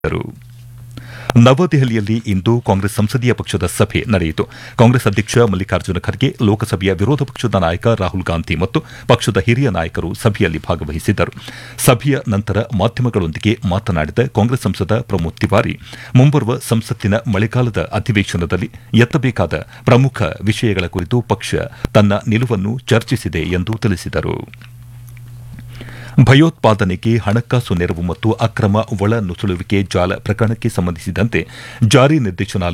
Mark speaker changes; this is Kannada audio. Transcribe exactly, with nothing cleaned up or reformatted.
Speaker 1: ನವದೆಹಲಿಯಲ್ಲಿ ಇಂದು ಕಾಂಗ್ರೆಸ್ ಸಂಸದೀಯ ಪಕ್ಷದ ಸಭೆ ನಡೆಯಿತು. ಕಾಂಗ್ರೆಸ್ ಅಧ್ಯಕ್ಷ ಮಲ್ಲಿಕಾರ್ಜುನ ಖರ್ಗೆ, ಲೋಕಸಭೆಯ ವಿರೋಧ ಪಕ್ಷದ ನಾಯಕ ರಾಹುಲ್ ಗಾಂಧಿ ಮತ್ತು ಪಕ್ಷದ ಹಿರಿಯ ನಾಯಕರು ಸಭೆಯಲ್ಲಿ ಭಾಗವಹಿಸಿದ್ದರು. ಸಭೆಯ ನಂತರ ಮಾಧ್ಯಮಗಳೊಂದಿಗೆ ಮಾತನಾಡಿದ ಕಾಂಗ್ರೆಸ್ ಸಂಸದ ಪ್ರಮೋದ್ ತಿವಾರಿ, ಮುಂಬರುವ ಸಂಸತ್ತಿನ ಮಳೆಗಾಲದ ಅಧಿವೇಶನದಲ್ಲಿ ಎತ್ತಬೇಕಾದ ಪ್ರಮುಖ ವಿಷಯಗಳ ಕುರಿತು ಪಕ್ಷ ತನ್ನ ನಿಲುವನ್ನು ಚರ್ಚಿಸಿದೆ ಎಂದು ತಿಳಿಸಿದರು. ಭಯೋತ್ಪಾದನೆಗೆ ಹಣಕಾಸು ನೆರವು ಮತ್ತು ಅಕ್ರಮ ಒಳನುಸುಳುವಿಕೆ ಜಾಲ ಪ್ರಕರಣಕ್ಕೆ ಸಂಬಂಧಿಸಿದಂತೆ ಜಾರಿ ನಿರ್ದೇಶನಾಲಯ